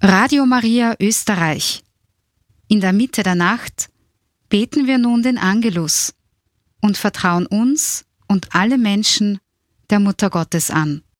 Radio Maria Österreich. In der Mitte der Nacht beten wir nun den Angelus und vertrauen uns und alle Menschen der Mutter Gottes an.